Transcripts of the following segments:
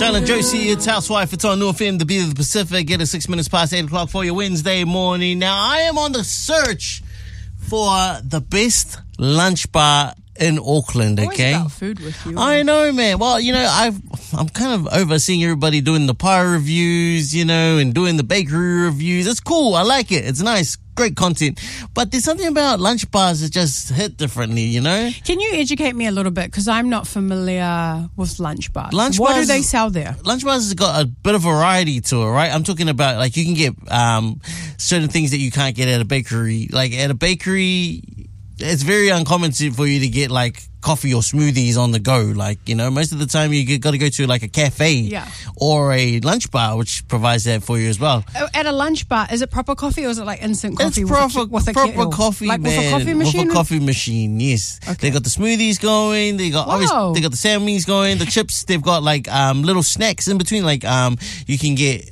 Sean and Josie, it's Housewife. It's on New FM, the beat of the Pacific. Get it 6 minutes past 8 o'clock for your Wednesday morning. Now, I am on the search for the best lunch bar in Auckland, okay? Always about food with you. I know, man. Well, you know, I'm kind of overseeing everybody doing the pie reviews, you know, and doing the bakery reviews. It's cool. I like it. It's nice. Great content. But there's something about lunch bars that just hit differently, you know? Can you educate me a little bit? Because I'm not familiar with lunch bars. What do they sell there? Lunch bars has got a bit of variety to it, right? I'm talking about, like, you can get certain things that you can't get at a bakery. Like, at a bakery, it's very uncommon for you to get, like, coffee or smoothies on the go. Like, you know, most of the time you got to go to like a cafe or a lunch bar, which provides that for you as well. At a lunch bar, is it proper coffee or is it like instant coffee? It's proper coffee, like man. With a coffee machine? With a coffee machine, yes. Okay. They got the smoothies going. They got they got the sandwiches going. The chips. They've got like little snacks in between. Like you can get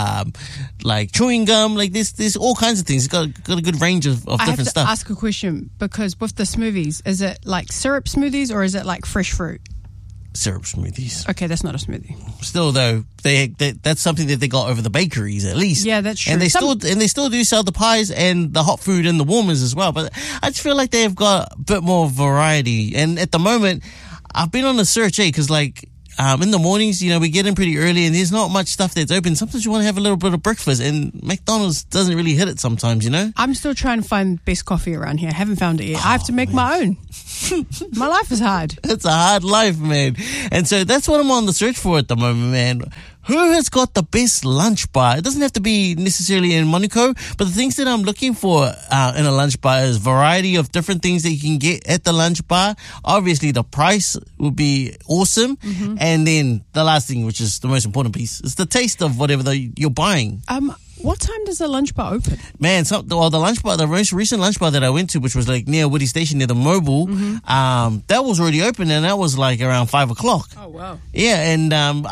like chewing gum. Like there's all kinds of things. It's got a good range of different stuff. I have to ask a question because with the smoothies, is it like syrup smoothies or is it like fresh fruit? Syrup smoothies. Okay, that's not a smoothie. Still, though, that's something that they got over the bakeries at least. Yeah, that's true. And they still do sell the pies and the hot food and the warmers as well. But I just feel like they've got a bit more variety. And at the moment, I've been on a search, because like in the mornings, you know, we get in pretty early and there's not much stuff that's open. Sometimes you want to have a little bit of breakfast, and McDonald's doesn't really hit it sometimes, you know? I'm still trying to find best coffee around here. I haven't found it yet. I have to make my own. My life is hard. It's a hard life, man. And so that's what I'm on the search for at the moment, man. Who has got the best lunch bar? It doesn't have to be necessarily in Monaco, but the things that I'm looking for in a lunch bar is variety of different things that you can get at the lunch bar. Obviously, the price would be awesome. Mm-hmm. And then the last thing, which is the most important piece, is the taste of whatever you're buying. What time does the lunch bar open? Man, the lunch bar, the most recent lunch bar that I went to, which was like near Woody Station, near the Mobile, that was already open, and that was like around 5 o'clock. Oh, wow. Yeah, and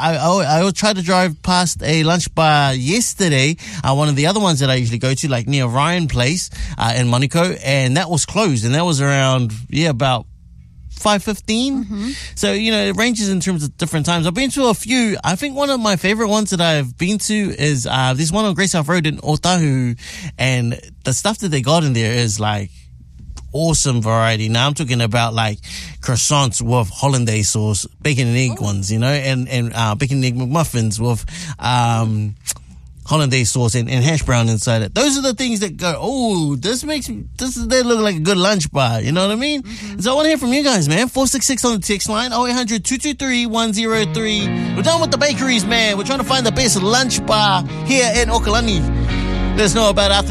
I tried to drive past a lunch bar yesterday, one of the other ones that I usually go to, like near Ryan Place in Monaco, and that was closed, and that was around, about 5:15. Mm-hmm. So, you know, it ranges in terms of different times. I've been to a few. I think one of my favorite ones that I've been to is this one on Grace South Road in Otahu, and the stuff that they got in there is like awesome variety. Now I'm talking about like croissants with hollandaise sauce, bacon and egg ones, you know, and bacon and egg McMuffins with hollandaise sauce and hash brown inside it. Those are the things that go, they look like a good lunch bar. You know what I mean? Mm-hmm. So I want to hear from you guys, man. 466 on the text line, 0800-223-103. We're done with the bakeries, man. We're trying to find the best lunch bar here in Okalani. Let us know about it after